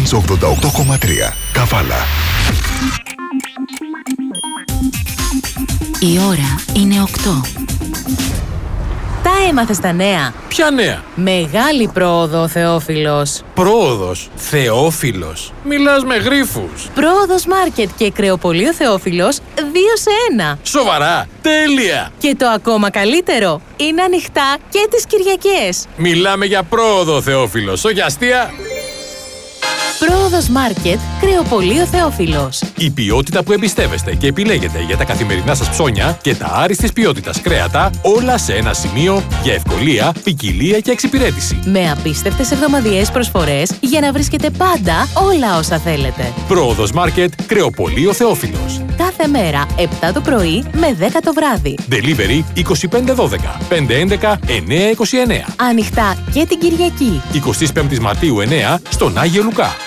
Orange 88,3. Καβάλα. Η ώρα είναι 8. Τα έμαθες τα νέα. Ποια νέα? Μεγάλη πρόοδο ο Θεόφιλος. Πρόοδος. Θεόφιλος. Μιλάς με γρίφους. Πρόοδος Μάρκετ και κρεοπωλείο Θεόφιλος 2 σε 1. Σοβαρά. Τέλεια. Και το ακόμα καλύτερο, είναι ανοιχτά και τις Κυριακές. Μιλάμε για πρόοδο, Θεόφιλος, όχι αστεία. Πρόοδος Μάρκετ, κρεοπωλείο Θεόφιλος. Η ποιότητα που εμπιστεύεστε και επιλέγετε για τα καθημερινά σας ψώνια και τα άριστης ποιότητας κρέατα, όλα σε ένα σημείο για ευκολία, ποικιλία και εξυπηρέτηση. Με απίστευτες εβδομαδιαίες προσφορές για να βρίσκετε πάντα όλα όσα θέλετε. Πρόοδος Μάρκετ, κρεοπωλείο Θεόφιλος. Κάθε μέρα 7 το πρωί με 10 το βράδυ. Delivery 2512 511 929. Ανοιχτά και την Κυριακή. 25 Μαρτίου 9 στον Άγιο Λουκά.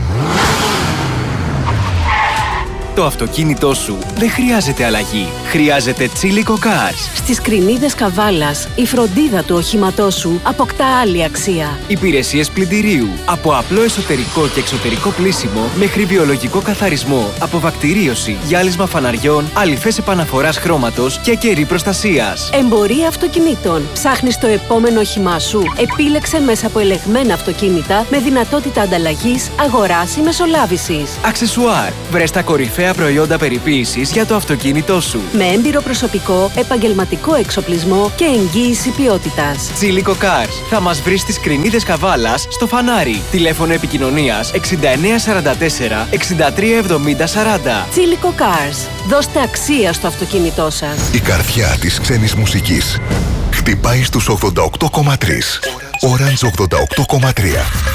Το αυτοκίνητό σου δεν χρειάζεται αλλαγή. Χρειάζεται Τσίλικο Cars. Στις Κρινίδες Καβάλας, η φροντίδα του οχήματός σου αποκτά άλλη αξία. Υπηρεσίες πλυντηρίου. Από απλό εσωτερικό και εξωτερικό πλύσιμο μέχρι βιολογικό καθαρισμό, αποβακτηρίωση, γυάλισμα φαναριών, αλυφές επαναφοράς χρώματος και κερί προστασίας. Εμπορία αυτοκινήτων. Ψάχνεις το επόμενο όχημά σου? Επίλεξε μέσα από ελεγμένα αυτοκίνητα με δυνατότητα ανταλλαγής, αγοράς ή μεσολάβησης. Αξεσουάρ. Βρες τα κορυφαία προϊόντα περιποίησης για το αυτοκίνητό σου. Με έμπειρο προσωπικό, επαγγελματικό εξοπλισμό και εγγύηση ποιότητας. Τσίλικο Cars. Θα μας βρεις στις Κρινίδες Καβάλας στο Φανάρι. Τηλέφωνο επικοινωνίας 6944 6370 40. Τσίλικο Cars. Δώστε αξία στο αυτοκίνητό σας. Η καρδιά της ξένης μουσικής χτυπάει στους 88,3. Orange 88,3.